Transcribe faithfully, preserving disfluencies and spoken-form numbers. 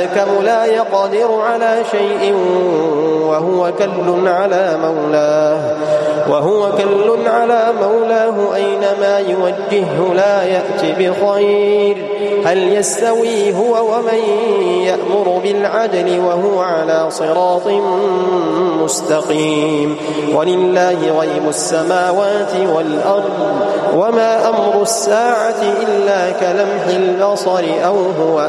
لا يقدر على شيء وهو كل على مولاه وهو كل على مولاه أينما يوجهه لا يأتي بخير. هل يستوي هو ومن يأمر بالعدل وهو على صراط مستقيم؟ ولله غيب السماوات والأرض وما أمر الساعة إلا كلمح البصر أو هو